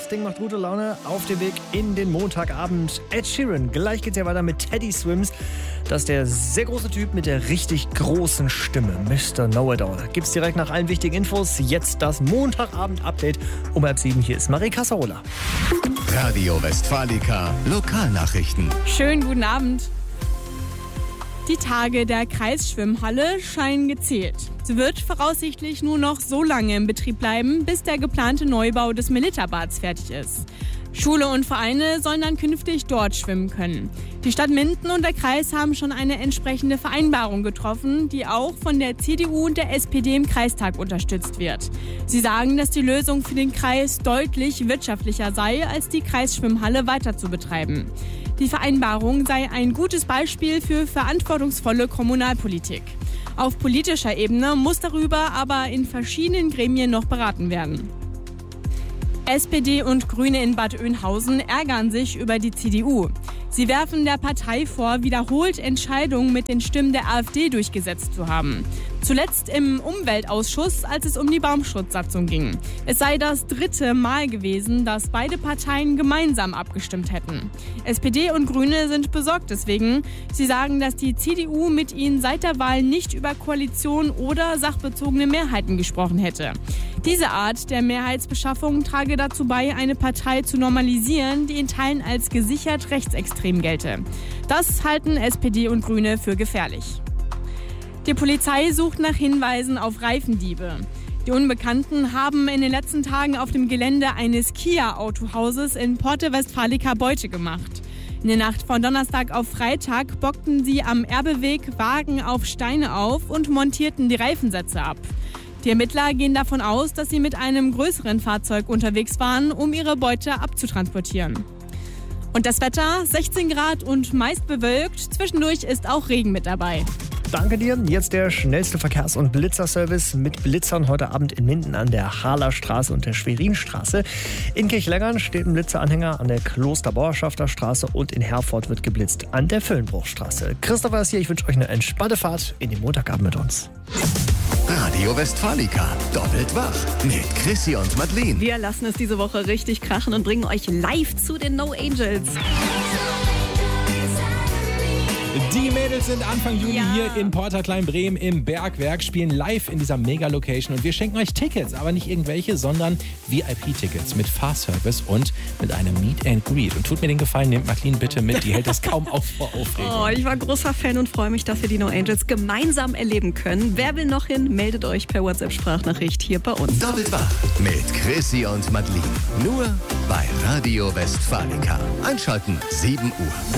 Ding macht gute Laune auf dem Weg in den Montagabend. Ed Sheeran, gleich geht's ja weiter mit Teddy Swims. Das ist der sehr große Typ mit der richtig großen Stimme, Mr. Know-It-All. Gibt's direkt nach allen wichtigen Infos. Jetzt das Montagabend-Update um 6:30. Hier ist Marie Cassarola. Radio Westfalica Lokalnachrichten. Schönen guten Abend. Die Tage der Kreisschwimmhalle scheinen gezählt. Sie wird voraussichtlich nur noch so lange in Betrieb bleiben, bis der geplante Neubau des Melitta-Bads fertig ist. Schule und Vereine sollen dann künftig dort schwimmen können. Die Stadt Minden und der Kreis haben schon eine entsprechende Vereinbarung getroffen, die auch von der CDU und der SPD im Kreistag unterstützt wird. Sie sagen, dass die Lösung für den Kreis deutlich wirtschaftlicher sei, als die Kreisschwimmhalle weiter zu betreiben. Die Vereinbarung sei ein gutes Beispiel für verantwortungsvolle Kommunalpolitik. Auf politischer Ebene muss darüber aber in verschiedenen Gremien noch beraten werden. SPD und Grüne in Bad Oeynhausen ärgern sich über die CDU. Sie werfen der Partei vor, wiederholt Entscheidungen mit den Stimmen der AfD durchgesetzt zu haben. Zuletzt im Umweltausschuss, als es um die Baumschutzsatzung ging. Es sei das 3. Mal gewesen, dass beide Parteien gemeinsam abgestimmt hätten. SPD und Grüne sind besorgt deswegen. Sie sagen, dass die CDU mit ihnen seit der Wahl nicht über Koalition oder sachbezogene Mehrheiten gesprochen hätte. Diese Art der Mehrheitsbeschaffung trage dazu bei, eine Partei zu normalisieren, die in Teilen als gesichert rechtsextrem gelte. Das halten SPD und Grüne für gefährlich. Die Polizei sucht nach Hinweisen auf Reifendiebe. Die Unbekannten haben in den letzten Tagen auf dem Gelände eines Kia-Autohauses in Porte Westfalica Beute gemacht. In der Nacht von Donnerstag auf Freitag bockten sie am Erbeweg Wagen auf Steine auf und montierten die Reifensätze ab. Die Ermittler gehen davon aus, dass sie mit einem größeren Fahrzeug unterwegs waren, um ihre Beute abzutransportieren. Und das Wetter, 16 Grad und meist bewölkt. Zwischendurch ist auch Regen mit dabei. Danke dir. Jetzt der schnellste Verkehrs- und Blitzerservice mit Blitzern heute Abend in Minden an der Harlerstraße und der Schwerinstraße. In Kirchlengern steht ein Blitzeranhänger an der Klosterborschafter Straße und in Herford wird geblitzt an der Völlenbruchstraße. Christopher ist hier. Ich wünsche euch eine entspannte Fahrt in den Montagabend mit uns. Radio Westfalica doppelt wach mit Chrissy und Madeleine. Wir lassen es diese Woche richtig krachen und bringen euch live zu den No Angels. Die Mädels sind Anfang Juni hier in Porta Kleinbremen im Bergwerk, spielen live in dieser Mega-Location und wir schenken euch Tickets, aber nicht irgendwelche, sondern VIP-Tickets mit Fahrservice und mit einem Meet and Greet. Und tut mir den Gefallen, nehmt Madeleine bitte mit, die hält das kaum auf vor Aufregung. Oh, ich war großer Fan und freue mich, dass wir die No Angels gemeinsam erleben können. Wer will noch hin, meldet euch per WhatsApp-Sprachnachricht hier bei uns. Doppelt wach mit Chrissy und Madeleine. Nur bei Radio Westfalica. Einschalten, 7 Uhr.